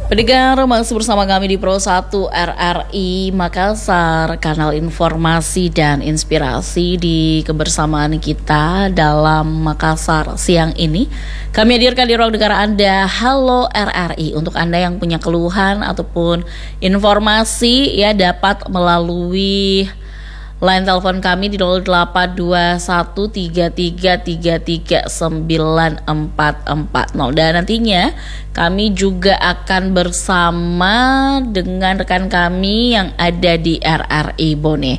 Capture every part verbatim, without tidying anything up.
Pendengar, masih bersama kami di Pro satu R R I Makassar, kanal informasi dan inspirasi. Di kebersamaan kita dalam Makassar siang ini, kami hadirkan di ruang dengar Anda Halo R R I. Untuk Anda yang punya keluhan ataupun informasi, ya dapat melalui line telepon kami di nol delapan dua satu tiga tiga tiga tiga sembilan empat empat nol. Dan nantinya kami juga akan bersama dengan rekan kami yang ada di R R I Bone.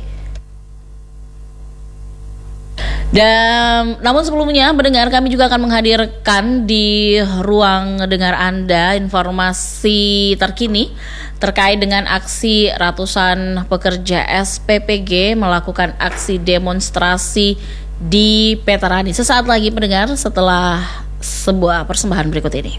Dan namun sebelumnya mendengar, kami juga akan menghadirkan di ruang dengar Anda informasi terkini terkait dengan aksi ratusan pekerja S P P G melakukan aksi demonstrasi di Petarani. Sesaat lagi pendengar, setelah sebuah persembahan berikut ini.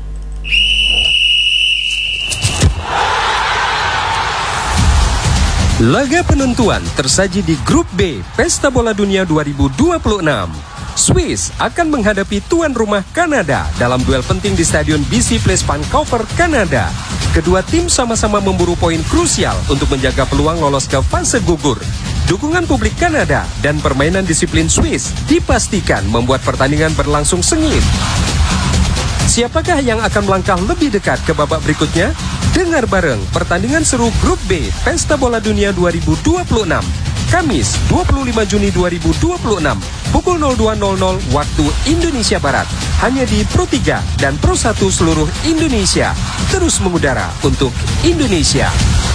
Laga penentuan tersaji di Grup B Pesta Bola Dunia dua ribu dua puluh enam. Swiss akan menghadapi tuan rumah Kanada dalam duel penting di Stadion B C Place Vancouver, Kanada. Kedua tim sama-sama memburu poin krusial untuk menjaga peluang lolos ke fase gugur. Dukungan publik Kanada dan permainan disiplin Swiss dipastikan membuat pertandingan berlangsung sengit. Siapakah yang akan melangkah lebih dekat ke babak berikutnya? Dengar bareng pertandingan seru Grup B Pesta Bola Dunia dua ribu dua puluh enam, Kamis dua puluh lima Juni dua ribu dua puluh enam, pukul nol dua nol nol waktu Indonesia Barat, hanya di Pro tiga dan Pro satu seluruh Indonesia. Terus mengudara untuk Indonesia.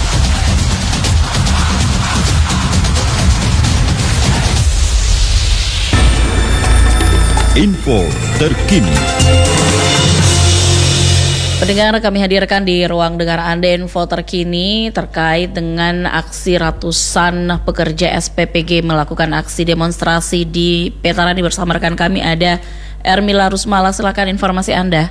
Info terkini. Pendengar, kami hadirkan di ruang dengar Anda info terkini terkait dengan aksi ratusan pekerja S P P G melakukan aksi demonstrasi di Petarani. Bersama rekan kami ada Ermila Rusmala. Silakan informasi Anda.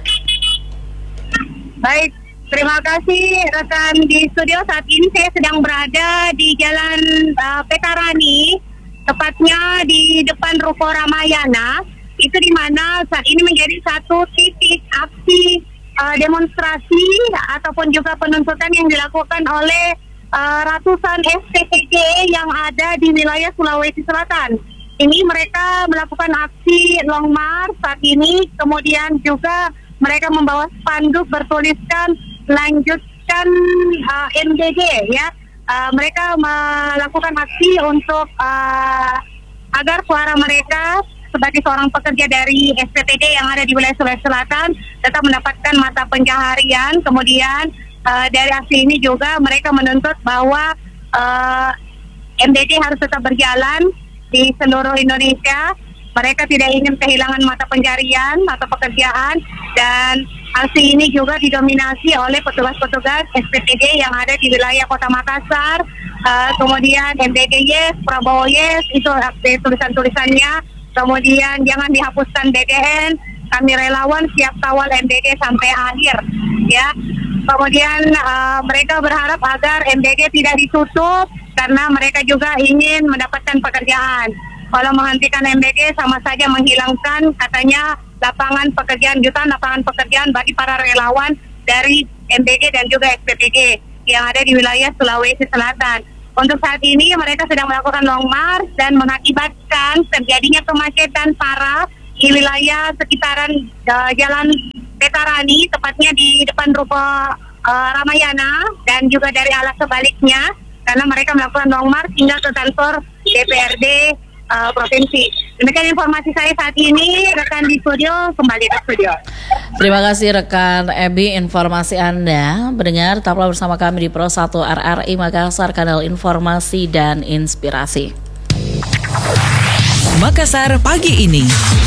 Baik, terima kasih rekan di studio. Saat ini saya sedang berada di Jalan uh, Petarani, tepatnya di depan Ruko Ramayana. Itu di mana saat ini menjadi satu titik aksi Uh, demonstrasi ataupun juga penuntutan yang dilakukan oleh uh, ratusan S P P G yang ada di wilayah Sulawesi Selatan. Ini mereka melakukan aksi long march saat ini, kemudian juga mereka membawa spanduk bertuliskan lanjutkan uh, M D G ya. Uh, mereka melakukan aksi untuk uh, agar suara mereka sebagai seorang pekerja dari S P P G yang ada di wilayah Sulawesi Selatan tetap mendapatkan mata pencaharian. Kemudian uh, dari aksi ini juga mereka menuntut bahwa uh, M D G harus tetap berjalan di seluruh Indonesia. Mereka tidak ingin kehilangan mata pencaharian atau pekerjaan, dan aksi ini juga didominasi oleh petugas-petugas S P P G yang ada di wilayah Kota Makassar. Uh, kemudian M D G yes, Prabowo yes, itu tulisan-tulisannya. Kemudian jangan dihapuskan B D N, kami relawan siap kawal M D G sampai akhir, ya. Kemudian uh, mereka berharap agar M D G tidak ditutup karena mereka juga ingin mendapatkan pekerjaan. Kalau menghentikan M D G sama saja menghilangkan katanya lapangan pekerjaan, jutaan lapangan pekerjaan bagi para relawan dari M D G dan juga S P P G yang ada di wilayah Sulawesi Selatan. Untuk saat ini mereka sedang melakukan long march dan mengakibatkan terjadinya kemacetan parah di wilayah sekitaran uh, Jalan Petarani, tepatnya di depan Ruko uh, Ramayana dan juga dari arah sebaliknya, karena mereka melakukan long march hingga ke kantor D P R D uh, provinsi. Demikian informasi saya saat ini. Rekan di studio kembali ke studio. Terima kasih rekan Ebi informasi Anda. Mendengar, tetaplah bersama kami di Pro satu R R I Makassar, kanal informasi dan inspirasi. Makassar pagi ini.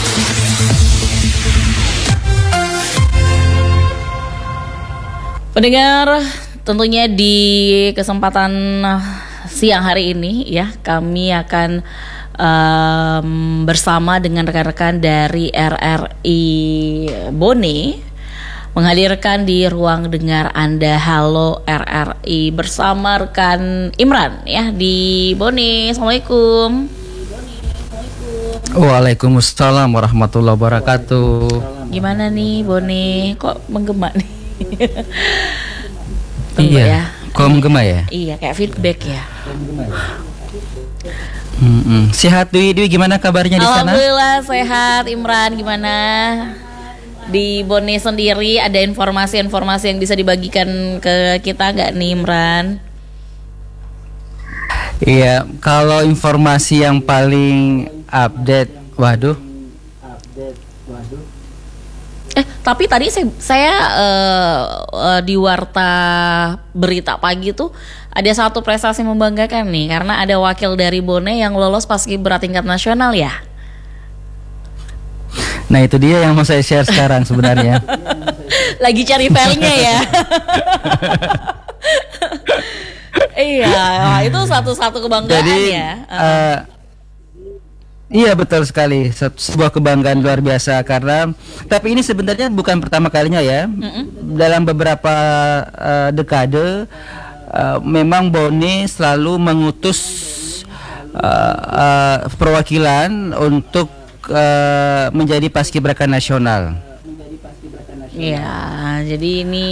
Pendengar, tentunya di kesempatan siang hari ini ya, kami akan um, bersama dengan rekan-rekan dari R R I Bone menghadirkan di ruang dengar Anda Halo R R I bersama rekan Imran ya di Bone. Assalamualaikum. Waalaikumsalam warahmatullahi wabarakatuh. Gimana nih Bone? Kok menggema nih? Tunggu iya. ya. Kom gema ya. Iya, kayak feedback ya. Mm-mm. Sehat Dwi, Dwi gimana kabarnya di sana? Alhamdulillah sehat. Imran gimana? Di Bone sendiri ada informasi-informasi yang bisa dibagikan ke kita nggak nih, Imran? Iya, kalau informasi yang paling update, waduh. Eh, tapi tadi saya, saya uh, uh, di warta berita pagi tuh ada satu prestasi membanggakan nih, karena ada wakil dari Bone yang lolos paskibra tingkat nasional ya. Nah itu dia yang mau saya share sekarang sebenarnya. Lagi cari filenya ya. Iya, itu satu-satu kebanggaan. Jadi, ya. Uh. Uh, iya betul sekali, Se- sebuah kebanggaan luar biasa karena, tapi ini sebenarnya bukan pertama kalinya ya. Mm-mm. Dalam beberapa uh, dekade, uh, memang Bone selalu mengutus uh, uh, perwakilan untuk uh, menjadi paskibraka nasional. Ya, jadi ini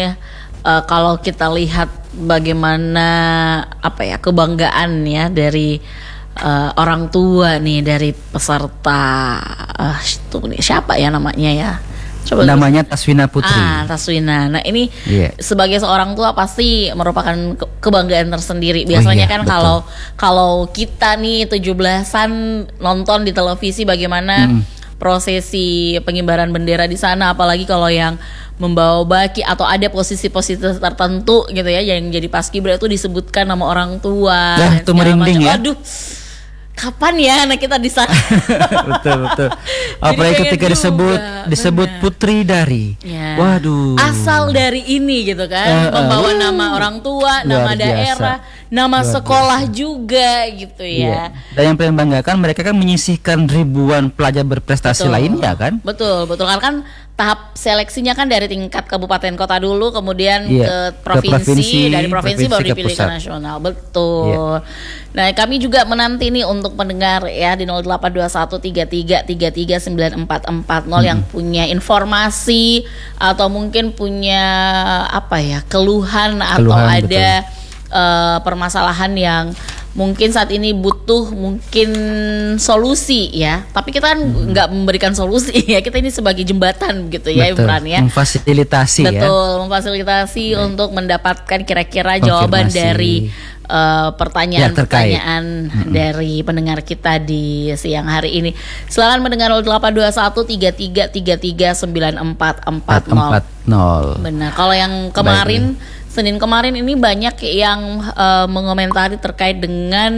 uh, kalau kita lihat bagaimana apa ya kebanggaan ya dari uh, orang tua nih, dari peserta uh, itu nih, siapa ya namanya ya? Coba namanya Taswina Putri. Ah, Taswina. Nah, ini yeah. sebagai seorang tua pasti merupakan ke- kebanggaan tersendiri. Biasanya oh, iya, kan betul. kalau kalau kita nih tujuh belasan nonton di televisi bagaimana mm. prosesi pengibaran bendera di sana, apalagi kalau yang membawa baki atau ada posisi-posisi tertentu gitu ya yang jadi paskibra itu disebutkan nama orang tua. Nah, itu merinding ya. Aduh. Kapan ya anak kita di sana? Betul betul. Apalagi ketika juga, disebut disebut bener. Putri dari, ya. Waduh. Asal dari ini gitu kan, uh, uh, membawa uh, nama orang tua, nama daerah, nama luar sekolah biasa. Juga gitu ya. Yeah. Dan yang paling membanggakan mereka kan menyisihkan ribuan pelajar berprestasi betul. Lainnya kan? Betul betul kan kan tahap seleksinya kan dari tingkat kabupaten kota dulu, kemudian yeah. ke, provinsi, ke provinsi, dari provinsi, provinsi baru dipilih ke, ke nasional. Betul. Yeah. Nah, kami juga menanti nih untuk pendengar ya di nol delapan dua satu tiga tiga tiga tiga sembilan empat empat nol hmm. yang punya informasi atau mungkin punya apa ya keluhan, keluhan atau ada uh, permasalahan yang mungkin saat ini butuh mungkin solusi ya, tapi kita kan nggak hmm. memberikan solusi ya, kita ini sebagai jembatan gitu ya, Imran ya, memfasilitasi betul, ya, betul memfasilitasi Baik. Untuk mendapatkan kira-kira jawaban dari uh, pertanyaan-pertanyaan hmm. dari pendengar kita di siang hari ini. Silakan mendengar nol delapan dua satu tiga tiga tiga tiga sembilan empat empat nol. Benar. Kalau yang kemarin Baik. Senin kemarin ini banyak yang uh, mengomentari terkait dengan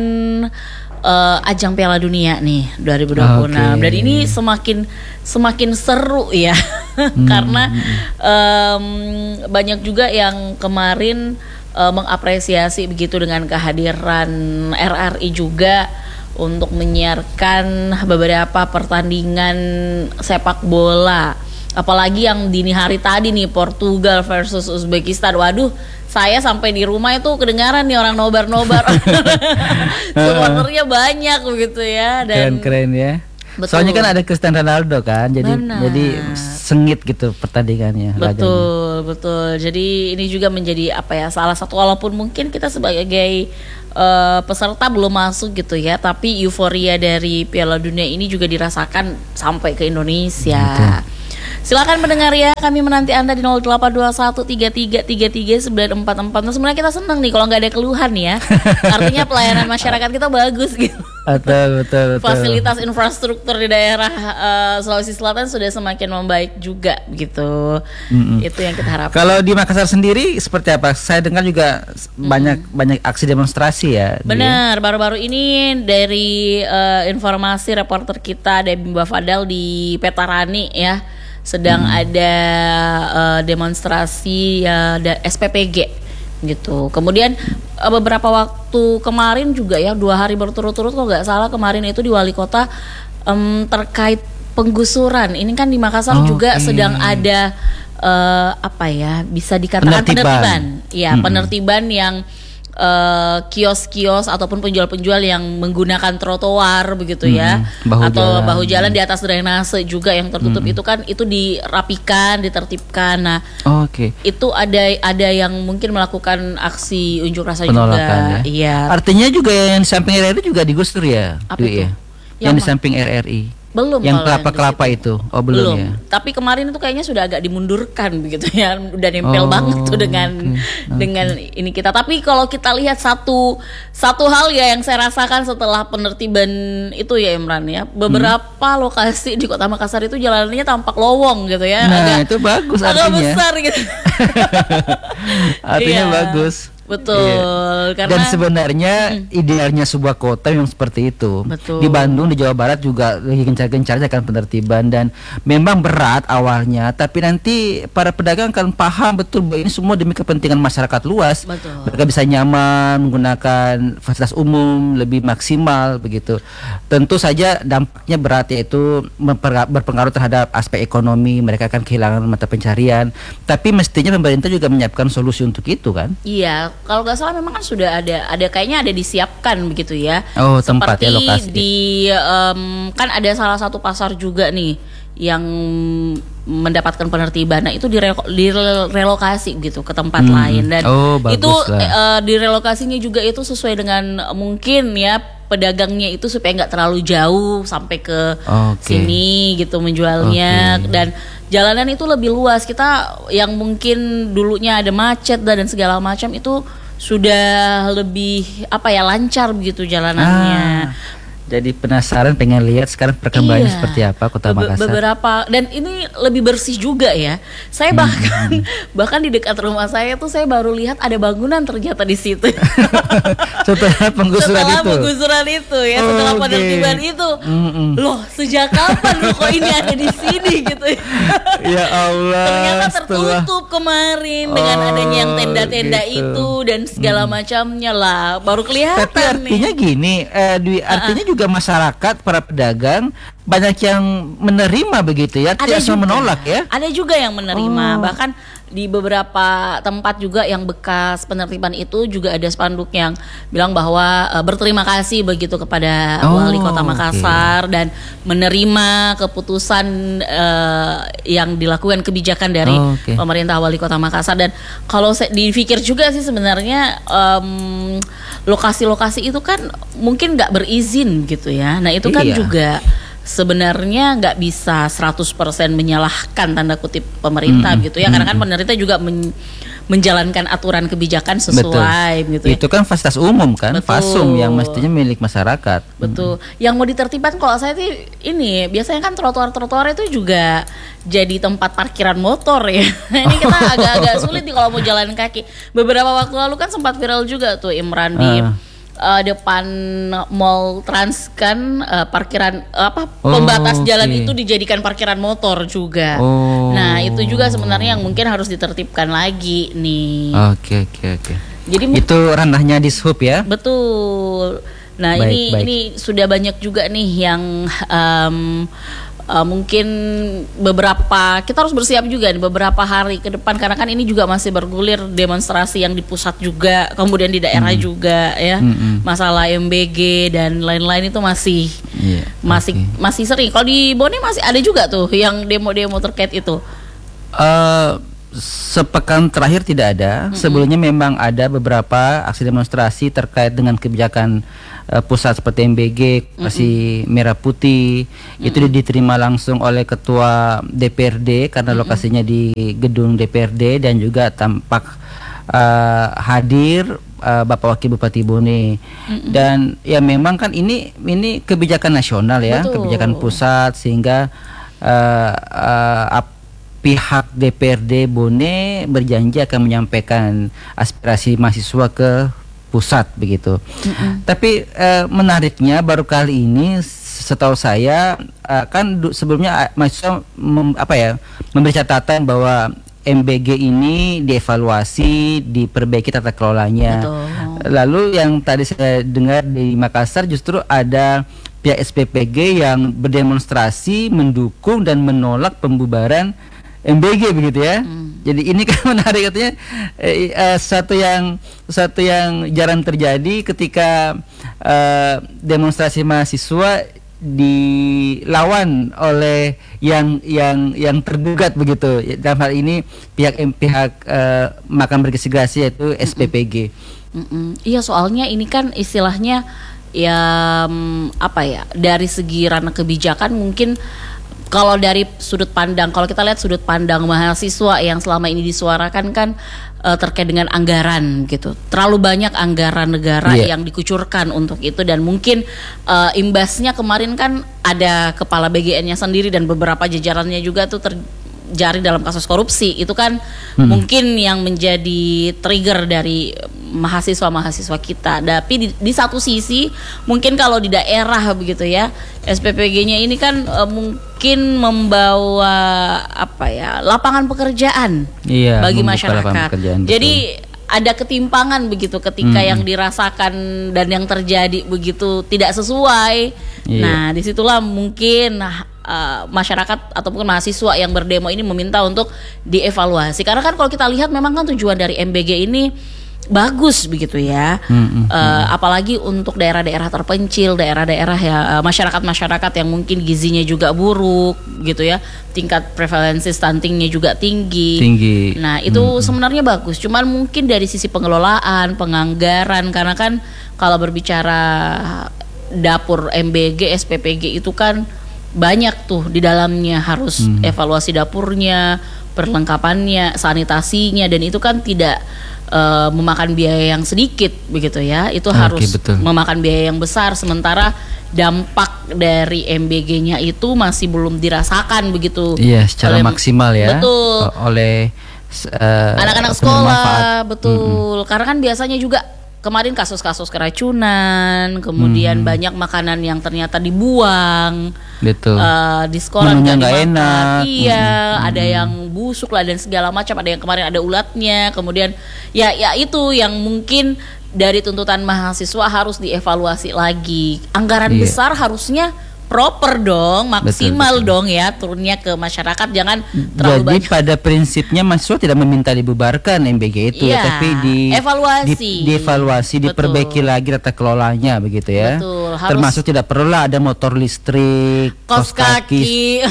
uh, ajang Piala Dunia nih dua ribu dua puluh enam okay. Dan ini semakin semakin seru ya hmm. karena um, banyak juga yang kemarin uh, mengapresiasi begitu dengan kehadiran R R I juga untuk menyiarkan beberapa pertandingan sepak bola. Apalagi yang dini hari tadi nih, Portugal versus Uzbekistan. Waduh, saya sampai di rumah itu kedengaran nih orang nobar-nobar. Supporternya banyak begitu ya. Dan keren-keren ya. Betul. Soalnya kan ada Cristiano Ronaldo kan, jadi Benar. jadi sengit gitu pertandingannya. Betul, laganya. betul. Jadi ini juga menjadi apa ya, salah satu, walaupun mungkin kita sebagai uh, peserta belum masuk gitu ya, tapi euforia dari Piala Dunia ini juga dirasakan sampai ke Indonesia. Betul. Silakan mendengar ya, kami menanti Anda di nol delapan dua satu tiga tiga tiga tiga sembilan empat empat. Nah, sebenarnya kita senang nih kalau nggak ada keluhan ya. Artinya pelayanan masyarakat kita bagus gitu. Betul, betul, betul. Fasilitas infrastruktur di daerah uh, Sulawesi Selatan sudah semakin membaik juga gitu. Mm-hmm. Itu yang kita harapkan. Kalau di Makassar sendiri seperti apa? Saya dengar juga banyak mm. banyak aksi demonstrasi ya. Benar, dia. Baru-baru ini dari uh, informasi reporter kita Debbie Bafadal di Petarani ya. Sedang hmm. ada uh, demonstrasi uh, S P P G gitu. Kemudian uh, beberapa waktu kemarin juga ya, dua hari berturut-turut kalau nggak salah kemarin itu di wali kota um, terkait penggusuran. Ini kan di Makassar oh, juga okay. sedang ada uh, apa ya, bisa dikatakan penertiban, ya hmm. penertiban yang uh, kios-kios ataupun penjual-penjual yang menggunakan trotoar begitu ya, Mm-mm. Bahu atau jalan. bahu jalan di atas drainase juga yang tertutup Mm-mm. itu kan itu dirapikan, ditertibkan. Nah, Oh, Oke. itu ada ada yang mungkin melakukan aksi unjuk rasa Penolakan juga. ya. Iya. Artinya juga yang di samping R R I juga digusur ya, Apa Dwi itu? ya? Yang Yang di mana? samping R R I. Belum Yang kalau kelapa-kelapa di itu. situ. Oh, belum, ya. Tapi kemarin itu kayaknya sudah agak dimundurkan begitu ya. Udah nempel Oh, banget tuh dengan oke, dengan ini kita. Tapi kalau kita lihat satu satu hal ya yang saya rasakan setelah penertiban itu ya Imran ya. Beberapa Hmm. lokasi di Kota Makassar itu jalanannya tampak lowong gitu ya. Nah, agak, itu bagus agak artinya. besar gitu. Artinya Iya. bagus. Betul, Iya. karena Dan sebenarnya idealnya sebuah kota yang seperti itu. Betul. Di Bandung, di Jawa Barat juga lagi gencar-gencarnya akan penertiban, dan memang berat awalnya, tapi nanti para pedagang akan paham betul bahwa ini semua demi kepentingan masyarakat luas. Betul. Mereka bisa nyaman menggunakan fasilitas umum lebih maksimal begitu. Tentu saja dampaknya berat, yaitu memper- berpengaruh terhadap aspek ekonomi, mereka akan kehilangan mata pencarian. Tapi mestinya pemerintah juga menyiapkan solusi untuk itu kan? Iya, kalau nggak salah memang kan sudah ada, ada kayaknya ada disiapkan begitu ya. Oh, tempat Seperti ya, lokasi. di em, kan ada salah satu pasar juga nih yang mendapatkan penertiban. Nah, itu direlo- direlokasi gitu ke tempat Hmm. lain, dan Oh, bagus itu lah. eh, direlokasinya juga itu sesuai dengan eh, mungkin ya pedagangnya itu supaya nggak terlalu jauh sampai ke Oke. sini gitu menjualnya, Oke. dan jalanan itu lebih luas. Kita yang mungkin dulunya ada macet dan segala macam itu sudah lebih apa ya lancar begitu jalanannya. Ah, jadi penasaran pengen lihat sekarang perkembangannya Iya. seperti apa Kota Be- Makassar. Beberapa, dan ini lebih bersih juga ya. Saya Hmm. bahkan bahkan di dekat rumah saya tuh saya baru lihat ada bangunan ternyata di situ. Setelah penggusuran Setelah itu. penggusuran itu ya, setelah Oke. penertiban itu. Mm-mm. Loh, sejak kapan loh kok ini ada di sini gitu ya. Ya Allah. Ternyata setelah- tertutup kemarin dengan Oh, adanya yang tenda-tenda gitu. itu dan segala macamnya lah. Baru kelihatan Tapi artinya nih. gini, eh, Dwi, artinya juga masyarakat, para pedagang banyak yang menerima begitu ya, tidak semua menolak ya. Ada juga yang menerima. Oh. Bahkan di beberapa tempat juga yang bekas penertiban itu juga ada spanduk yang bilang bahwa eh, berterima kasih begitu kepada Oh, Wali Kota oke. Makassar dan menerima keputusan eh, yang dilakukan kebijakan dari Oh, oke. pemerintah Wali Kota Makassar. Dan kalau saya dipikir juga sih sebenarnya em, lokasi-lokasi itu kan mungkin nggak berizin gitu ya. Nah, itu kan Iya. juga sebenarnya nggak bisa seratus persen menyalahkan tanda kutip pemerintah Mm-mm, gitu ya, karena kan mm-mm. pemerintah juga men- menjalankan aturan kebijakan sesuai gitu ya. Itu kan fasilitas umum kan, Betul. fasum yang mestinya milik masyarakat. Betul. Yang mau ditertibkan kalau saya sih ini biasanya kan trotoar-trotoar itu juga jadi tempat parkiran motor ya. Ini kita agak-agak sulit nih kalau mau jalan kaki. Beberapa waktu lalu kan sempat viral juga tuh Imran di Ah. eh, depan Mall Trans kan eh, parkiran eh, apa Oh, pembatas jalan oke. itu dijadikan parkiran motor juga. Oh. Nah, itu juga sebenarnya yang mungkin harus ditertibkan lagi nih. Oke oke oke. Jadi mu- Itu ranahnya Dishub ya. Betul. Nah, Baik, ini baik. ini sudah banyak juga nih yang em, eh, mungkin beberapa kita harus bersiap juga nih beberapa hari ke depan, karena kan ini juga masih bergulir demonstrasi yang di pusat juga, kemudian di daerah juga ya. Mm-mm. Masalah M B G dan lain-lain itu masih Iya, masih oke. masih sering. Kalau di Bone masih ada juga tuh yang demo-demo terkait itu. Eh, sepekan terakhir tidak ada. Sebelumnya memang ada beberapa aksi demonstrasi terkait dengan kebijakan eh, pusat seperti M B G, Koperasi Merah Putih. Itu diterima langsung oleh Ketua D P R D karena lokasinya di gedung D P R D, dan juga tampak eh, hadir eh, Bapak Wakil Bupati Bone. Dan ya memang kan ini ini kebijakan nasional ya, Betul. kebijakan pusat, sehingga eh, eh, ap- pihak D P R D Bone berjanji akan menyampaikan aspirasi mahasiswa ke pusat begitu. Tapi eh, menariknya baru kali ini setahu saya eh, kan du- sebelumnya eh, mahasiswa mem- apa ya memberi catatan bahwa M B G ini dievaluasi, diperbaiki tata kelolanya. Betul. Lalu yang tadi saya dengar di Makassar justru ada pihak S P P G yang berdemonstrasi mendukung dan menolak pembubaran M B G begitu ya. Hmm. Jadi ini kan menarik katanya eh, eh, satu yang satu yang jarang terjadi ketika eh, demonstrasi mahasiswa dilawan oleh yang yang yang tergugat begitu. Dalam hal ini pihak pihak eh, Mahkamah Berintegrasi yaitu S P P G. Mm-mm. Iya, soalnya ini kan istilahnya ya apa ya, dari segi ranah kebijakan mungkin kalau dari sudut pandang, kalau kita lihat sudut pandang mahasiswa yang selama ini disuarakan kan uh, terkait dengan anggaran gitu. Terlalu banyak anggaran negara yeah. yang dikucurkan untuk itu, dan mungkin uh, imbasnya kemarin kan ada kepala B G N-nya sendiri dan beberapa jajarannya juga tuh terjari dalam kasus korupsi. Itu kan hmm. mungkin yang menjadi trigger dari mahasiswa-mahasiswa kita. Tapi di, di satu sisi mungkin kalau di daerah begitu ya, S P P G-nya ini kan uh, mungkin membawa apa ya, lapangan pekerjaan iya, bagi masyarakat. Jadi ada ketimpangan begitu ketika hmm. yang dirasakan dan yang terjadi begitu tidak sesuai. Iya. Nah, disitulah mungkin uh, masyarakat ataupun mahasiswa yang berdemo ini meminta untuk dievaluasi. Karena kan kalau kita lihat memang kan tujuan dari M B G ini bagus begitu ya, hmm, hmm, uh, hmm. apalagi untuk daerah-daerah terpencil, daerah-daerah ya uh, masyarakat-masyarakat yang mungkin gizinya juga buruk gitu ya, tingkat prevalensi stuntingnya juga tinggi. Tinggi. Nah itu hmm. sebenarnya bagus, cuman mungkin dari sisi pengelolaan, penganggaran, karena kan kalau berbicara dapur M B G, S P P G itu kan banyak tuh di dalamnya, harus hmm. evaluasi dapurnya, perlengkapannya, sanitasinya, dan itu kan tidak Uh, memakan biaya yang sedikit begitu ya, itu okay, harus betul. memakan biaya yang besar, sementara dampak dari M B G-nya itu masih belum dirasakan begitu. Iya, secara oleh, maksimal ya. Betul. Oleh uh, anak-anak sekolah, betul. Mm-hmm. Karena kan biasanya juga kemarin kasus-kasus keracunan, kemudian hmm. banyak makanan yang ternyata dibuang, betul. Uh, di sekolah nggak enak, iya, hmm. ada yang busuk lah dan segala macam, ada yang kemarin ada ulatnya, kemudian ya ya itu yang mungkin dari tuntutan mahasiswa harus dievaluasi lagi. Anggaran yeah. besar harusnya proper dong, maksimal betul, betul. dong ya turunnya ke masyarakat, jangan terlalu Jadi banyak. Pada prinsipnya mahasiswa tidak meminta dibubarkan M B G itu, iya, tapi di evaluasi, di, dievaluasi, betul. diperbaiki lagi tata kelolanya begitu ya. Betul, harus. Termasuk tidak perlulah ada motor listrik, kos kaki.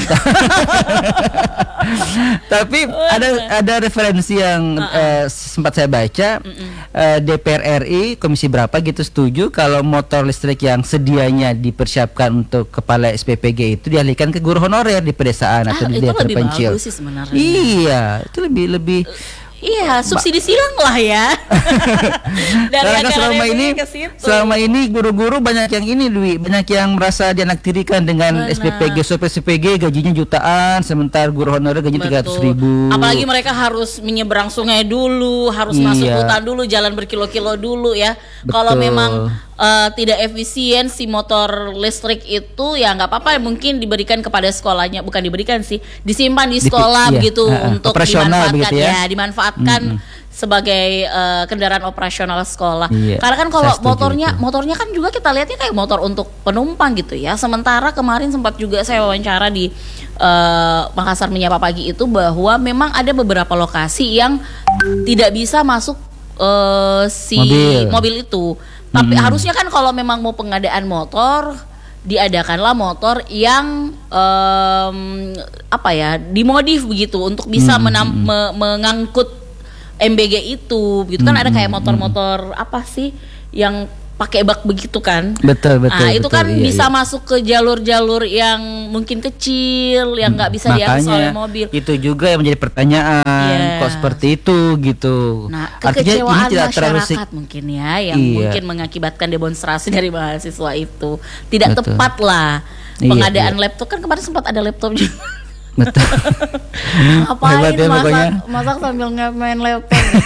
Tapi ada ada referensi yang uh-uh. eh, sempat saya baca, eh, D P R R I komisi berapa gitu setuju kalau motor listrik yang sedianya dipersiapkan untuk kepala S P P G itu dialihkan ke guru honorer di pedesaan ah, atau di daerah terpencil. Bagus sih sebenarnya. Iya, itu lebih lebih Iya, subsidi silang lah ya. Karena kan selama ini, selama ini guru-guru banyak yang ini, Dwi, banyak yang merasa dianaktirikan dengan Benar. S P P G, S P P G gajinya jutaan, sementara guru honorer gaji tiga ratus ribu. Apalagi mereka harus menyeberang sungai dulu, harus iya. masuk hutan dulu, jalan berkilo-kilo dulu ya. Kalau memang uh, tidak efisien si motor listrik itu, ya nggak apa-apa, mungkin diberikan kepada sekolahnya, bukan diberikan sih, disimpan di sekolah Dip, begitu iya. untuk dimanfaatkan ya, ya dimanfaatkan. Kan mm-hmm. sebagai uh, kendaraan operasional sekolah. Iya, karena kan kalau motornya itu. motornya kan juga kita lihatnya kayak motor untuk penumpang gitu ya. Sementara kemarin sempat juga saya wawancara di uh, Makassar Menyapa Pagi itu, bahwa memang ada beberapa lokasi yang tidak bisa masuk uh, si mobil, mobil itu. Tapi mm-hmm. harusnya kan kalau memang mau pengadaan motor, diadakanlah motor yang um, apa ya, dimodif begitu untuk bisa hmm, menam, hmm. me, mengangkut M B G itu, begitu kan. hmm, ada kayak motor-motor apa sih yang pakai bak begitu kan? Betul betul. Nah itu betul, kan iya, bisa iya. masuk ke jalur-jalur yang mungkin kecil, yang nggak bisa diakses oleh mobil. Itu juga yang menjadi pertanyaan, yeah. kok seperti itu gitu. Nah kekecewaan artinya ini tidak masyarakat terlalu mungkin ya, yang iya. mungkin mengakibatkan demonstrasi dari mahasiswa itu tidak betul. tepat lah. Pengadaan iya, iya. laptop kan kemarin sempat ada laptop juga. Betul. Ngapain ya, masak, masak sambil main laptop gitu.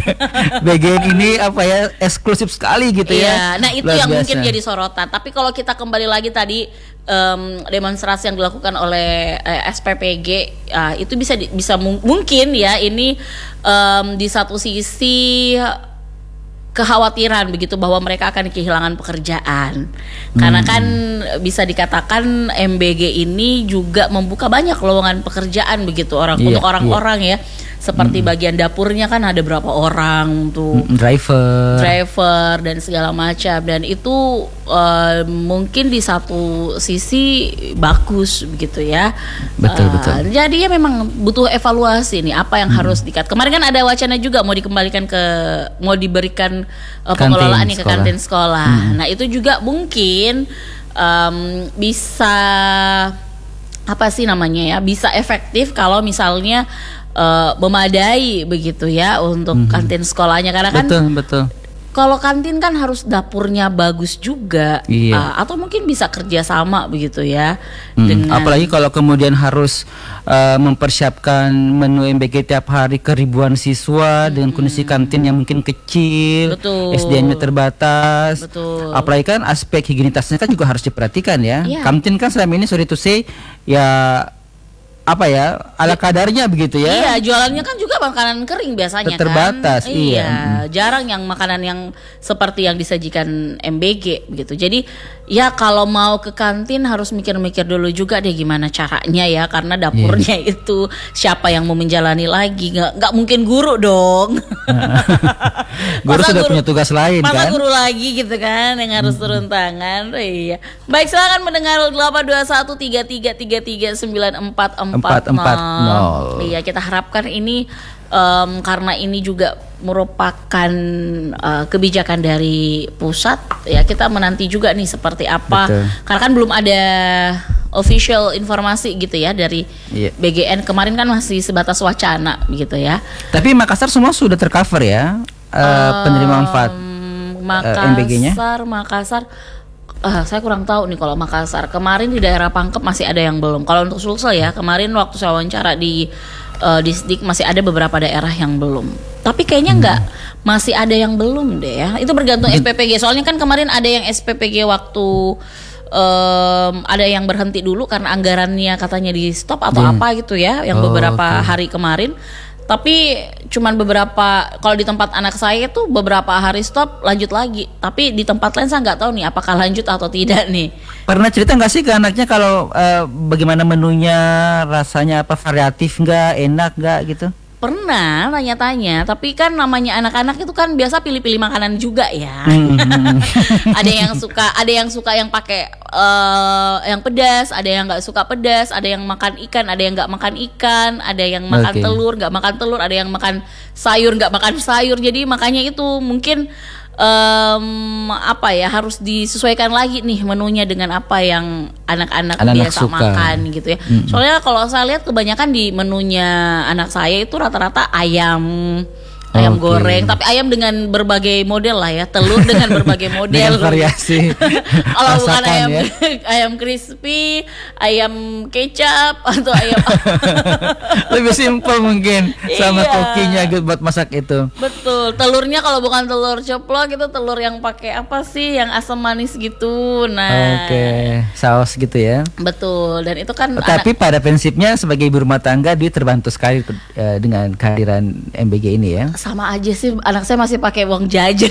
B G N ini apa ya, eksklusif sekali gitu iya. ya. Nah itu Luar yang biasa. Mungkin jadi sorotan. Tapi kalau kita kembali lagi tadi um, demonstrasi yang dilakukan oleh eh, S P P G, uh, itu bisa bisa mung- mungkin ya ini um, di satu sisi kekhawatiran begitu bahwa mereka akan kehilangan pekerjaan. Karena kan bisa dikatakan M B G ini juga membuka banyak lowongan pekerjaan begitu orang iya, untuk orang-orang iya. ya. seperti Hmm. bagian dapurnya kan ada berapa orang tuh, Mm, driver. driver dan segala macam, dan itu uh, mungkin di satu sisi bagus begitu ya. Betul, Uh, betul. Jadi ya memang butuh evaluasi nih apa yang harus dikat. Kemarin kan ada wacana juga mau dikembalikan ke mau diberikan uh, Kantin pengelolaannya ke sekolah. kantin sekolah. Nah itu juga mungkin um, bisa apa sih namanya ya, bisa efektif kalau misalnya uh, memadai begitu ya untuk kantin sekolahnya, karena kan Betul, betul. kalau kantin kan harus dapurnya bagus juga. Iya. Uh, atau mungkin bisa kerjasama begitu ya Hmm, dengan apalagi kalau kemudian harus uh, mempersiapkan menu M B G tiap hari ke ribuan siswa dengan kondisi kantin yang mungkin kecil, Betul. S D M-nya terbatas. Betul. Apalagi kan aspek higienitasnya kan juga harus diperhatikan ya. Iya. Kantin kan selama ini sorry to say ya apa ya ala kadarnya begitu ya. Iya, jualannya kan juga makanan kering biasanya Terbatas, kan. iya. Iya, jarang yang makanan yang seperti yang disajikan M B G begitu. Jadi ya kalau mau ke kantin harus mikir-mikir dulu juga deh gimana caranya ya, karena dapurnya Iya. itu siapa yang mau menjalani lagi? Nggak nggak mungkin guru dong. Guru Masa sudah punya tugas lain masa kan. guru lagi gitu kan yang harus turun tangan. Iya. Baik, silakan mendengar delapan dua satu tiga tiga tiga tiga sembilan empat empat empat empat nol. Iya, kita harapkan ini em, karena ini juga merupakan eh, kebijakan dari pusat ya, kita menanti juga nih seperti apa. Betul. Karena kan belum ada official informasi gitu ya dari Iya. B G N, kemarin kan masih sebatas wacana gitu ya. Tapi Makassar semua sudah tercover ya uh, penerima manfaat Em, eh, M B G-nya? Makassar, Makassar. Ah, saya kurang tahu nih kalau Makassar. Kemarin di daerah Pangkep masih ada yang belum. Kalau untuk Sulsel ya, kemarin waktu saya wawancara di uh, Disdik masih ada beberapa daerah yang belum. Tapi kayaknya enggak, masih ada yang belum deh ya. Itu bergantung S P P G. Soalnya kan kemarin ada yang S P P G waktu em, ada yang berhenti dulu karena anggarannya katanya di stop atau Hmm. apa gitu ya, yang Oh, beberapa oke. hari kemarin. Tapi cuman beberapa, kalau di tempat anak saya tuh beberapa hari stop lanjut lagi. Tapi di tempat lain saya nggak tahu nih apakah lanjut atau tidak nih. Pernah cerita nggak sih ke anaknya kalau eh, bagaimana menunya, rasanya apa, variatif nggak, enak nggak gitu? Pernah tanya-tanya, tapi kan namanya anak-anak itu kan biasa pilih-pilih makanan juga ya. Hmm. Ada yang suka, ada yang suka yang pakai eh, yang pedas, ada yang nggak suka pedas, ada yang makan ikan, ada yang nggak makan ikan, ada yang makan Oke. telur, nggak makan telur, ada yang makan sayur, nggak makan sayur. Jadi makanya itu mungkin em, apa ya, harus disesuaikan lagi nih menunya dengan apa yang anak-anak Anak-anak biasa suka. makan gitu ya. Soalnya kalau saya lihat kebanyakan di menunya anak saya itu rata-rata ayam, ayam Oke. goreng, tapi ayam dengan berbagai model lah ya, telur dengan berbagai model. Dengan variasi. Kalau bukan Rasakan ayam ya. ayam crispy, ayam kecap atau ayam Lebih simpel mungkin sama Iya. kokinya gitu buat masak itu. betul. Telurnya kalau bukan telur ceplok itu telur yang pakai apa sih, yang asam manis gitu. Nah, Oke, saus gitu ya. betul. Dan itu kan Tapi pada prinsipnya sebagai ibu rumah tangga dia terbantu sekali eh, dengan kehadiran M B G ini ya. sama aja sih, anak saya masih pakai uang jajan.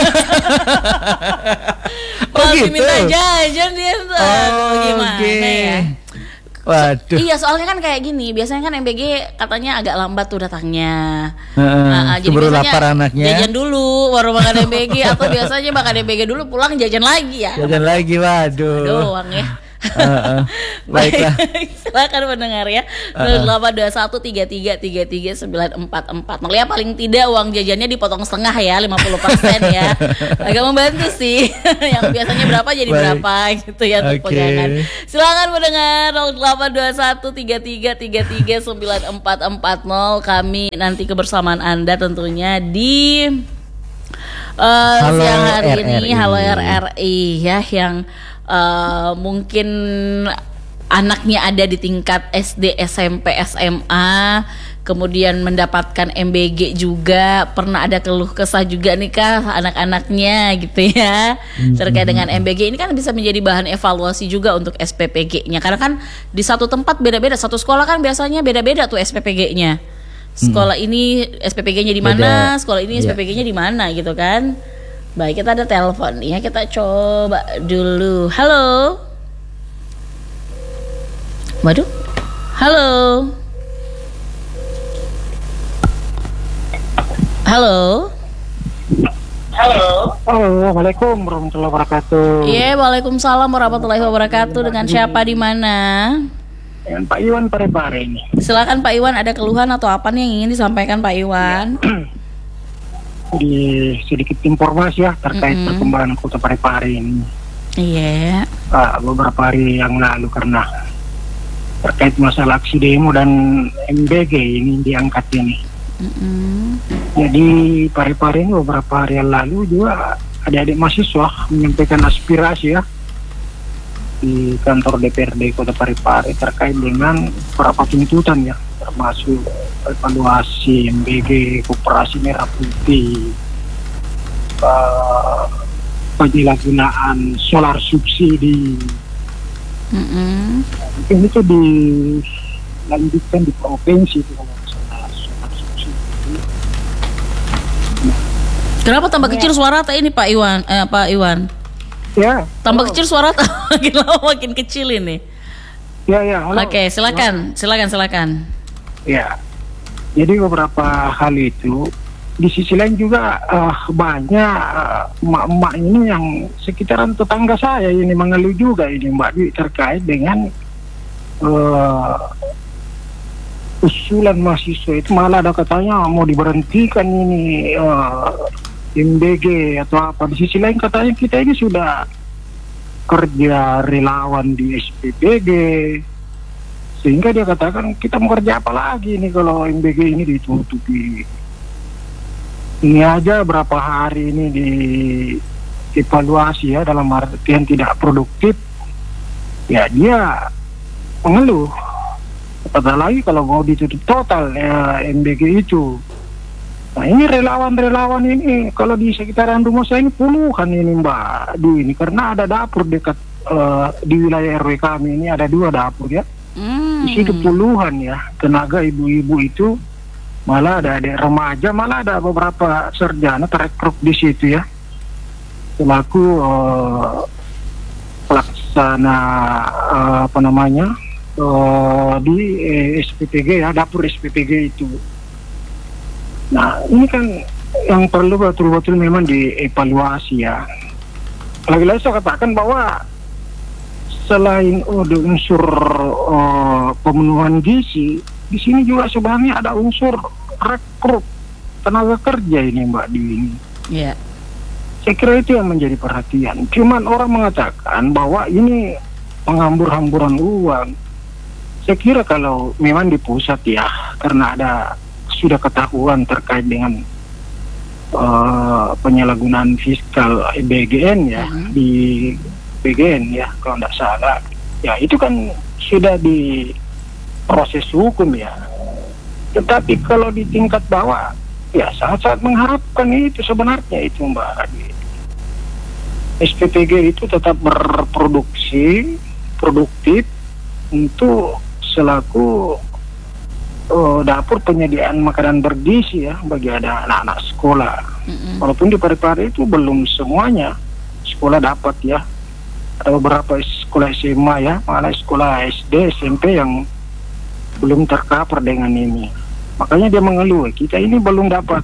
Oh, Masih gitu? minta jajan dia tuh. Aduh, gimana oke. ya? Waduh. Iya, soalnya kan kayak gini, biasanya kan M B G katanya agak lambat tuh datangnya. Heeh, Nah, jadi keburu biasanya lapar anaknya. jajan dulu baru makan M B G, atau biasanya makan M B G dulu pulang jajan lagi ya. Jajan lagi, waduh. Doang ya. Heeh. Baiklah. Silakan mendengar ya. nol delapan dua satu tiga tiga tiga tiga sembilan empat empat. Makanya paling tidak uang jajannya dipotong setengah ya, lima puluh persen ya. Agak membantu sih. Yang biasanya berapa jadi Baik. berapa gitu ya untuk Oke. pegangan. Silakan mendengar nol delapan dua satu tiga tiga tiga tiga sembilan empat empat nol. Kami nanti kebersamaan Anda tentunya di eh, Halo siang hari R R I. ini. Halo R R I ya, yang eh, mungkin anaknya ada di tingkat S D, S M P, S M A, kemudian mendapatkan M B G juga. Pernah ada keluh kesah juga nih kah anak-anaknya gitu ya, terkait dengan M B G ini kan bisa menjadi bahan evaluasi juga untuk S P P G-nya, karena kan di satu tempat beda-beda, satu sekolah kan biasanya beda-beda tuh S P P G-nya. Sekolah ini S P P G-nya di mana, Beda. sekolah ini Iya. S P P G-nya di mana gitu kan. Baik, kita ada telepon ya, kita coba dulu. Halo. Waduh. Halo. Halo. Halo. Assalamualaikum warahmatullahi wabarakatuh. Iya, waalaikumsalam warahmatullahi wabarakatuh. Dengan siapa di mana? Dengan Pak Iwan Parepare ini. Silakan Pak Iwan, ada keluhan atau apa nih yang ingin disampaikan Pak Iwan? Di sedikit informasi ya terkait Mm-mm. perkembangan Kota Parepare ini. Iya. Ah, beberapa hari yang lalu karena terkait masalah aksi demo dan M B G ini diangkat ini. Mm-mm. Jadi Parepare ini beberapa hari yang lalu juga adik-adik mahasiswa menyampaikan aspirasi ya di kantor D P R D Kota Parepare terkait dengan beberapa tuntutan ya, termasuk evaluasi M B G, Koperasi Merah Putih, uh, penyalahgunaan solar subsidi. Mm-mm. Mungkin itu dilanjutkan di provinsi itu kalau masalah solar subsidi. Kenapa tambah kecil suara tak ini Pak Iwan? Eh, Pak Iwan. Ya. Tambah halo. kecil suara tak makin lama makin kecil ini. Ya ya. Halo. Oke, silakan, silakan, silakan. Ya. Jadi beberapa hal itu di sisi lain juga uh, banyak uh, emak-emak ini yang sekitaran tetangga saya ini mengeluh juga ini Mbak Dwi terkait dengan uh, usulan mahasiswa itu malah ada katanya mau diberhentikan ini uh, M B G atau apa. Di sisi lain katanya kita ini sudah kerja relawan di S P P G, sehingga dia katakan kita mau kerja apa lagi nih kalau M B G ini ditutupi. Ini aja berapa hari ini di evaluasi ya, dalam artian tidak produktif ya, dia mengeluh. Apatah lagi kalau mau ditutup total ya M B G itu. Nah ini relawan-relawan ini kalau di sekitaran rumah saya ini puluhan ini Mbak Dwi ini, karena ada dapur dekat uh, di wilayah R W kami ini ada dua dapur ya. Mm. Di situ puluhan ya tenaga ibu-ibu itu, malah ada adik remaja, malah ada beberapa sarjana terekrut di situ ya, selaku uh, pelaksana uh, apa namanya uh, di eh, S P P G ya, dapur S P P G itu. Nah ini kan yang perlu betul-betul memang dievaluasi ya. Lagi-lagi saya katakan bahwa selain oh, ada unsur uh, pemenuhan gizi, di sini juga sebenarnya ada unsur rekrut tenaga kerja ini Mbak Dwi. Iya. Yeah. Saya kira itu yang menjadi perhatian. Cuman orang mengatakan bahwa ini penghambur-hamburan uang. Saya kira kalau memang di pusat ya, karena ada sudah ketahuan terkait dengan uh, penyalahgunaan fiskal B G N ya, uh-huh. di B G N ya kalau tidak salah. Ya itu kan sudah di proses hukum ya. Tetapi kalau di tingkat bawah ya sangat-sangat mengharapkan itu sebenarnya itu Mbak Adi. S P P G itu tetap berproduksi produktif untuk selaku uh, dapur penyediaan makanan bergizi ya bagi ada anak-anak sekolah. Mm-hmm. Walaupun di Parepare itu belum semuanya sekolah dapat ya. Ada beberapa sekolah S M A ya, malah sekolah S D, S M P yang belum tercover dengan ini. Makanya dia mengeluh, kita ini belum dapat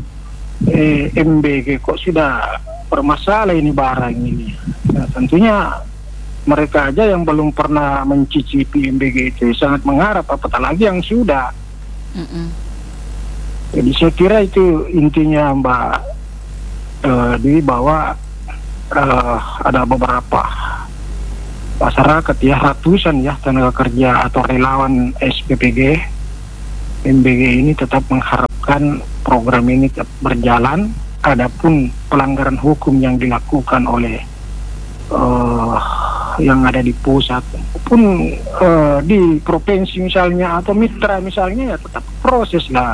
eh, M B G, kok sudah bermasalah ini barang ini. Nah, tentunya mereka aja yang belum pernah mencicipi M B G itu sangat mengharap, apatah lagi yang sudah. Mm-mm. Jadi saya kira itu intinya Mbak uh, di bahwa uh, ada beberapa masyarakat ya, ratusan ya tenaga kerja atau relawan S P P G M B G ini tetap mengharapkan program ini tetap berjalan. Adapun pelanggaran hukum yang dilakukan oleh uh, yang ada di pusat pun uh, di provinsi misalnya atau mitra misalnya ya tetap proses lah.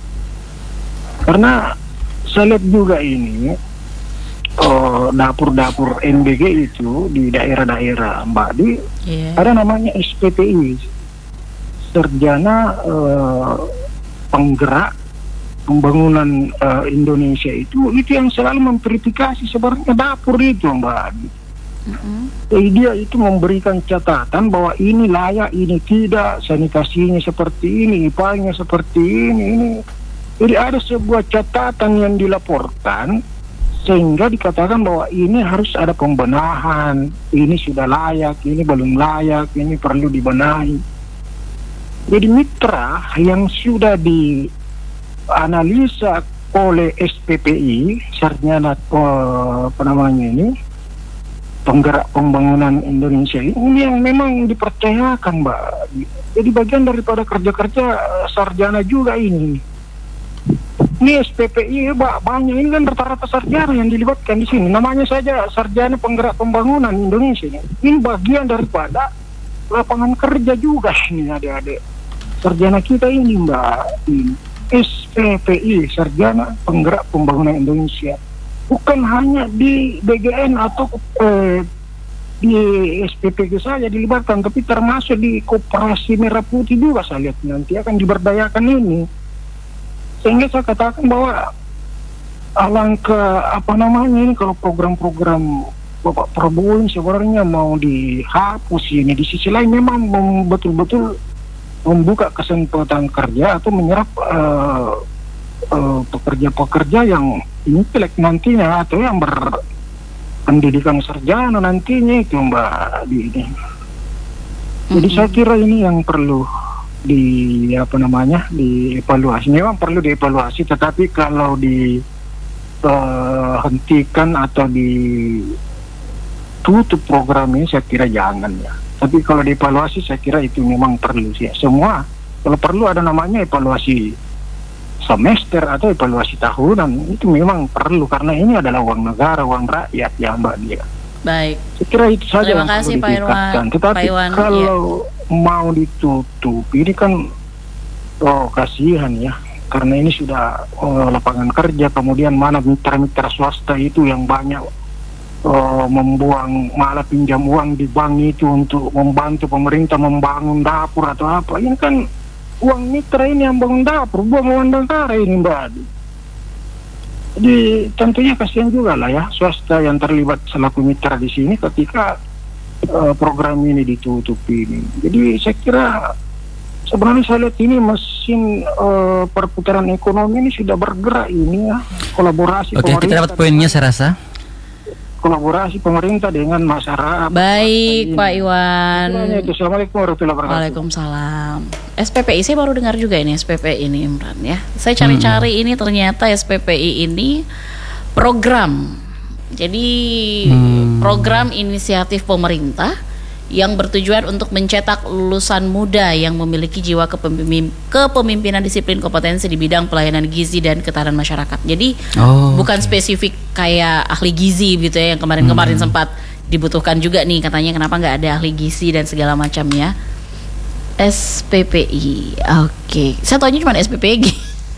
Karena saya lihat juga ini uh, dapur-dapur M B G itu di daerah-daerah Mbak Di yeah. ada namanya S P T I, Sarjana uh, Penggerak Pembangunan uh, Indonesia itu itu yang selalu memverifikasi sebenarnya dapur itu Mbak. Mm-hmm. Jadi dia itu memberikan catatan bahwa ini layak, ini tidak, sanitasinya seperti ini, I P A-nya seperti ini, ini Jadi ada sebuah catatan yang dilaporkan sehingga dikatakan bahwa ini harus ada pembenahan, ini sudah layak, ini belum layak, ini perlu dibenahi. Jadi mitra yang sudah dianalisa oleh S P P I, sarjana uh, apa namanya ini, penggerak pembangunan Indonesia ini yang memang dipercayakan, Mbak. Jadi bagian daripada kerja-kerja sarjana juga ini. Ini S P P I Mbak, banyak ini kan rata-rata sarjana yang dilibatkan di sini. Namanya saja sarjana penggerak pembangunan Indonesia. Ini bagian daripada lapangan kerja juga ini adik-adik. Sarjana kita ini Mbak, ini S P P I, sarjana penggerak pembangunan Indonesia. Bukan hanya di B G N atau eh, di S P P G saja dilibatkan, tapi termasuk di Koperasi Merah Putih juga saya lihat nanti akan diberdayakan ini. Sehingga saya katakan bahwa alangkah apa namanya ini kalau program-program Bapak Prabowo ini sebenarnya mau dihapus ini. Di sisi lain memang mem- betul-betul membuka kesempatan kerja atau menyerap uh, uh, pekerja-pekerja yang intelek nantinya atau yang berpendidikan sarjana nantinya itu Mbak di ini. Jadi mm-hmm. saya kira ini yang perlu di apa namanya dievaluasi. Memang perlu dievaluasi, tetapi kalau dihentikan uh, atau ditutup program ini saya kira jangan ya. Tapi kalau dievaluasi saya kira itu memang perlu sih. Semua kalau perlu ada namanya evaluasi semester atau evaluasi tahunan, itu memang perlu karena ini adalah uang negara, uang rakyat ya Mbak dia. Baik. Saya kira itu saja Terima yang kasih, perlu ditingkatkan. Tetapi Pak Iwan, kalau iya. mau ditutup ini kan oh kasihan ya, karena ini sudah oh, lapangan kerja, kemudian mana mitra-mitra swasta itu yang banyak oh, membuang malah pinjam uang di bank itu untuk membantu pemerintah membangun dapur atau apa. Ini kan uang mitra ini yang bangun dapur, buang uang negara ini Mbak. Jadi tentunya kasihan juga lah ya swasta yang terlibat selaku mitra di sini ketika uh, program ini ditutup ini. Jadi saya kira sebenarnya saya lihat ini mesin uh, perputaran ekonomi ini sudah bergerak ini ya, kolaborasi. Oke, kita dapat poinnya saya rasa. Kolaborasi pemerintah dengan masyarakat. Baik, Pak Iwan. Assalamualaikum warahmatullahi wabarakatuh. Waalaikumsalam. S P P I, saya baru dengar juga ini S P P I ini Imran ya. Saya cari-cari hmm. ini ternyata S P P I ini program. Jadi hmm. program inisiatif pemerintah yang bertujuan untuk mencetak lulusan muda yang memiliki jiwa kepemim- kepemimpinan, disiplin, kompetensi di bidang pelayanan gizi dan ketahanan masyarakat. Jadi oh, bukan okay. spesifik kayak ahli gizi gitu ya yang kemarin-kemarin hmm. sempat dibutuhkan juga nih katanya, kenapa nggak ada ahli gizi dan segala macamnya. S P P I, oke. Okay. Saya tahunya cuma S P P G.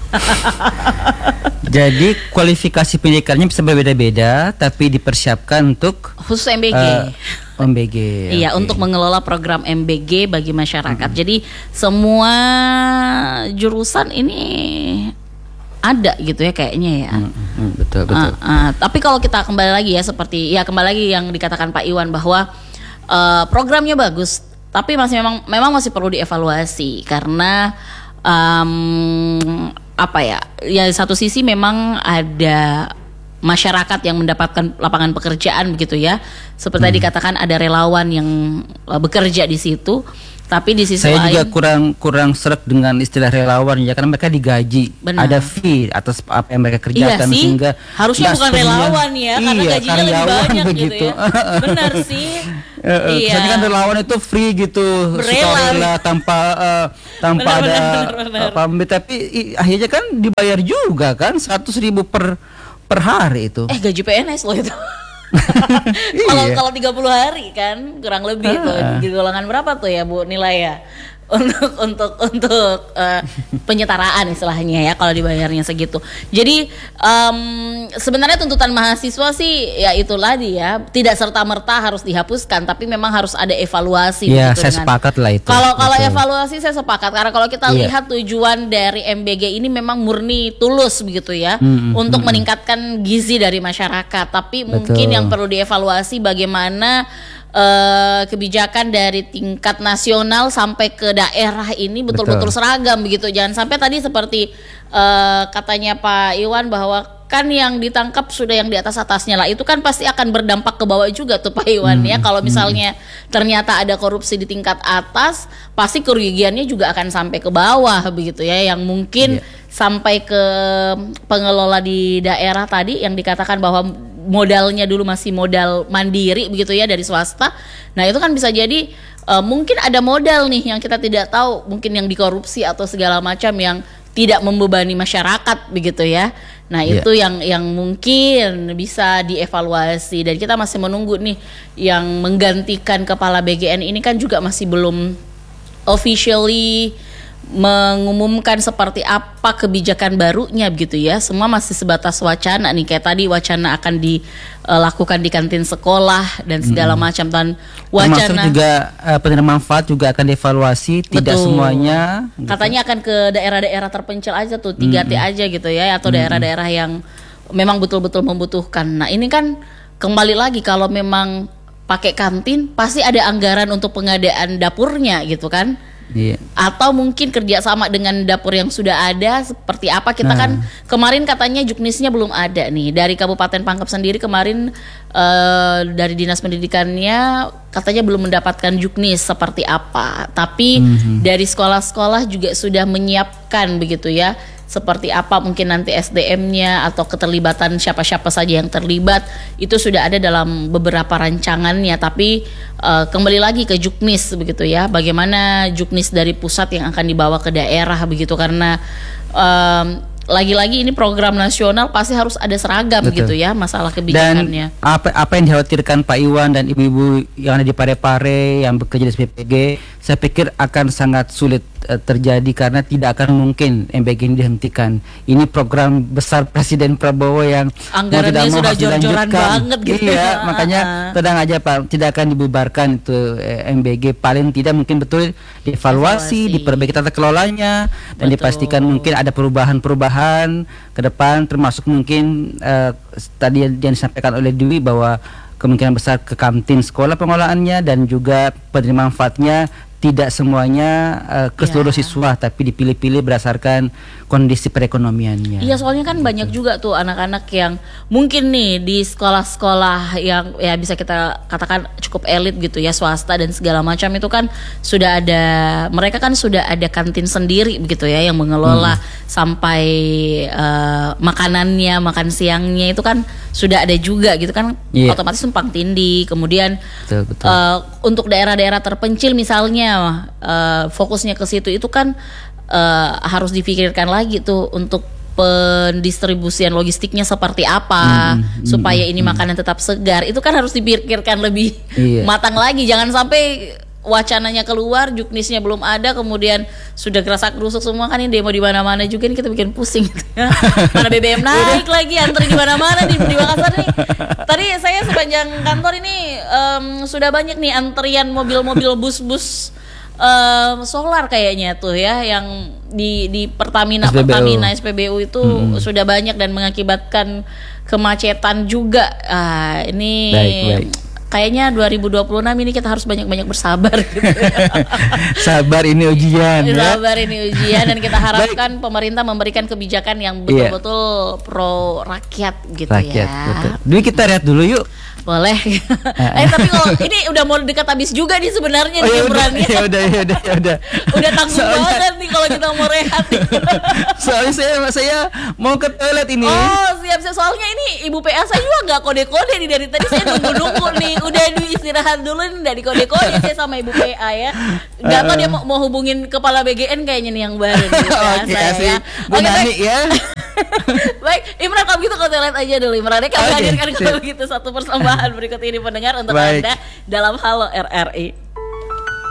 Jadi kualifikasi pendidikannya bisa berbeda-beda, tapi dipersiapkan untuk khusus M B G. Uh, M B G. Iya, okay. untuk mengelola program M B G bagi masyarakat. Mm-hmm. Jadi semua jurusan ini ada gitu ya kayaknya ya. Mm-hmm. Betul betul. Uh, uh, tapi kalau kita kembali lagi ya seperti ya kembali lagi yang dikatakan Pak Iwan bahwa uh, programnya bagus, tapi masih memang memang masih perlu dievaluasi karena um, apa ya? Ya di satu sisi memang ada masyarakat yang mendapatkan lapangan pekerjaan begitu ya. Seperti hmm. tadi dikatakan ada relawan yang uh, bekerja di situ. Tapi di sisi saya lain juga kurang kurang seret dengan istilah relawan ya, karena mereka digaji, benar. Ada fee atas apa yang mereka kerjakan, iya sih. Sehingga harusnya bukan relawan ya, karena iya, gajinya lebih banyak begitu ya. Benar sih. Iya. Jadi kan relawan itu free gitu, sukarela tanpa uh, tanpa benar, ada benar, benar, benar. apa, tapi i, akhirnya kan dibayar juga kan seratus ribu per per hari itu. Eh gaji P N S loh itu. Kalau iya. kalau tiga puluh hari kan kurang lebih ah. tuh di golongan berapa tuh ya Bu nilai ya untuk untuk untuk uh, penyetaraan istilahnya ya kalau dibayarnya segitu. Jadi um, sebenarnya tuntutan mahasiswa sih ya itulah dia tidak serta merta harus dihapuskan, tapi memang harus ada evaluasi. Ya gitu saya dengan, sepakat lah itu. Kalau kalau evaluasi saya sepakat karena kalau kita yeah. lihat tujuan dari M B G ini memang murni tulus begitu ya hmm, untuk hmm, meningkatkan gizi dari masyarakat. Tapi betul. Mungkin yang perlu dievaluasi bagaimana uh, kebijakan dari tingkat nasional sampai ke daerah ini betul-betul seragam begitu. Jangan sampai tadi seperti uh, katanya Pak Iwan bahwa kan yang ditangkap sudah yang di atas-atasnya lah, itu kan pasti akan berdampak ke bawah juga tuh Pak Iwan hmm, ya. Kalau misalnya hmm. ternyata ada korupsi di tingkat atas, pasti kerugiannya juga akan sampai ke bawah begitu ya, yang mungkin yeah. sampai ke pengelola di daerah tadi yang dikatakan bahwa modalnya dulu masih modal mandiri begitu ya dari swasta. Nah itu kan bisa jadi uh, mungkin ada modal nih yang kita tidak tahu, mungkin yang dikorupsi atau segala macam yang tidak membebani masyarakat begitu ya. Nah yeah. itu yang yang mungkin bisa dievaluasi, dan kita masih menunggu nih yang menggantikan kepala B G N ini kan juga masih belum officially mengumumkan seperti apa kebijakan barunya begitu ya. Semua masih sebatas wacana nih, kayak tadi wacana akan dilakukan di kantin sekolah dan segala hmm. macam, dan wacana termasuk juga uh, penerima manfaat juga akan dievaluasi. Tidak betul. Semuanya gitu. Katanya akan ke daerah-daerah terpencil aja tuh, tiga T hmm. aja gitu ya, atau hmm. daerah-daerah yang memang betul-betul membutuhkan. Nah ini kan kembali lagi, kalau memang pakai kantin pasti ada anggaran untuk pengadaan dapurnya gitu kan. Yeah. Atau mungkin kerjasama dengan dapur yang sudah ada seperti apa. Kita nah. kan kemarin katanya juknisnya belum ada nih. Dari Kabupaten Pangkep sendiri kemarin uh, dari Dinas Pendidikannya katanya belum mendapatkan juknis seperti apa. Tapi mm-hmm. dari sekolah-sekolah juga sudah menyiapkan begitu ya, seperti apa mungkin nanti S D M-nya atau keterlibatan siapa-siapa saja yang terlibat, itu sudah ada dalam beberapa rancangannya. Tapi uh, kembali lagi ke juknis begitu ya, bagaimana juknis dari pusat yang akan dibawa ke daerah begitu, karena um, lagi-lagi ini program nasional pasti harus ada seragam. Betul. Gitu ya masalah kebijakannya. Dan apa apa yang dikhawatirkan Pak Iwan dan ibu-ibu yang ada di Parepare yang bekerja di S P P G, saya pikir akan sangat sulit uh, terjadi, karena tidak akan mungkin M B G ini dihentikan. Ini program besar Presiden Prabowo yang anggarannya sudah jor-joran banget gitu. Iya, makanya tenang aja Pak, tidak akan dibubarkan itu eh, M B G. Paling tidak mungkin betul dievaluasi, diperbaiki tata kelolanya, dan betul. Dipastikan mungkin ada perubahan-perubahan ke depan, termasuk mungkin uh, tadi yang disampaikan oleh Dwi bahwa kemungkinan besar ke kantin sekolah pengolahannya, dan juga penerima manfaatnya tidak semuanya uh, ke seluruh yeah. siswa, tapi dipilih-pilih berdasarkan kondisi perekonomiannya. Iya, soalnya kan gitu. Banyak juga tuh anak-anak yang mungkin nih di sekolah-sekolah yang ya bisa kita katakan cukup elit gitu ya, swasta dan segala macam, itu kan sudah ada, mereka kan sudah ada kantin sendiri begitu ya yang mengelola hmm. sampai uh, makanannya, makan siangnya itu kan sudah ada juga gitu kan, yeah. otomatis tumpang tindih. Kemudian betul, betul. Uh, untuk daerah-daerah terpencil misalnya uh, fokusnya ke situ, itu kan uh, harus dipikirkan lagi tuh untuk pendistribusian logistiknya seperti apa hmm, supaya hmm, ini hmm. makanan tetap segar. Itu kan harus dipikirkan lebih iya. matang lagi. Jangan sampai wacananya keluar, juknisnya belum ada, kemudian sudah gerasak gerusuk semua, kan ini demo di mana-mana juga, ini kita bikin pusing gitu ya. Mana B B M naik lagi, antri di mana-mana di, di Makassar nih. Tadi saya sepanjang kantor ini um, sudah banyak nih antrian mobil-mobil bus-bus um, solar kayaknya tuh ya, yang di di Pertamina S P B U. Pertamina S P B U itu hmm. sudah banyak dan mengakibatkan kemacetan juga. Ah, ini baik, baik. Kayaknya dua ribu dua puluh enam ini kita harus banyak-banyak bersabar gitu. Sabar ini ujian ya. Sabar ini ujian, dan kita harapkan baik. Pemerintah memberikan kebijakan yang betul-betul yeah. pro rakyat gitu rakyat, ya. Betul. Dulu kita lihat dulu yuk. Boleh. eh tapi kalau ini udah mau dekat habis juga nih sebenarnya oh, nih Imrannya. Ya udah ya udah ya udah. Udah tanggung soalnya, banget nih kalau kita mau rehat nih. Soalnya saya saya mau ke toilet ini. Oh, siap-siap. Soalnya ini Ibu P A saya juga enggak kode-kode nih dari tadi, saya nunggu-nunggu nih. Udah di istirahat dulu nih, enggak di kode-kode saya sama Ibu P A ya. Enggak tahu dia mau, mau hubungin kepala B G N kayaknya nih yang baru nih. Oke, saya ya. Bu Nani ya. Baik, Imran kalau gitu ke toilet aja dulu Imran. Kami okay, hadirkan kalau gitu satu persembahan berikut ini pendengar untuk Baik. Anda dalam Halo R R I.